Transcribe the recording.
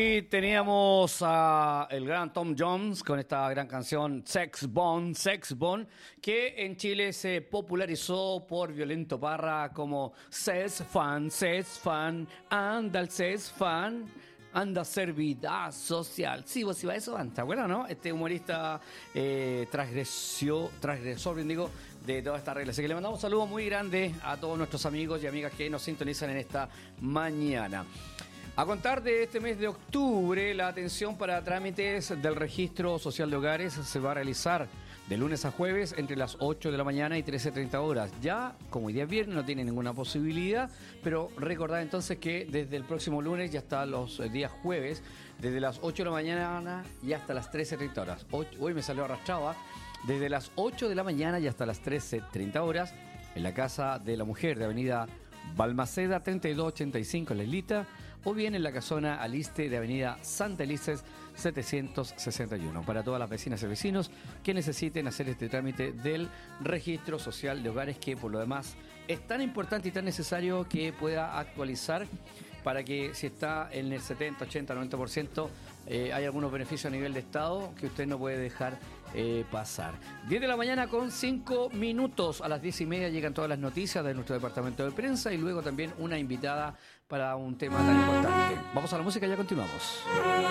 Y teníamos a el gran Tom Jones con esta gran canción Sex Bomb, que en Chile se popularizó por Violento Parra como Sex Fan, anda el Sex Fan, anda a hacer vida social. Sí, vos iba a eso antes, bueno, ¿no? Este humorista transgresor, bien digo, de toda esta regla. Así que le mandamos un saludo muy grande a todos nuestros amigos y amigas que nos sintonizan en esta mañana. A contar de este mes de octubre, la atención para trámites del registro social de hogares se va a realizar de lunes a jueves entre las 8 de la mañana y 13:30 horas. Ya, como hoy día es viernes, no tiene ninguna posibilidad, pero recordad entonces que desde el próximo lunes y hasta los días jueves, desde las 8 de la mañana y hasta las 13:30 horas. Hoy me salió arrastrado, desde las 8 de la mañana y hasta las 13:30 horas, en la Casa de la Mujer de Avenida Balmaceda 3285 en La Islita, o bien en la casona Aliste de Avenida Santa Elises 761, para todas las vecinas y vecinos que necesiten hacer este trámite del registro social de hogares, que por lo demás es tan importante y tan necesario que pueda actualizar para que, si está en el 70, 80, 90%, hay algunos beneficios a nivel de Estado que usted no puede dejar pasar. 10 de la mañana con 5 minutos. A las 10:30 llegan todas las noticias de nuestro departamento de prensa y luego también una invitada para un tema tan importante. Vamos a la música y ya continuamos.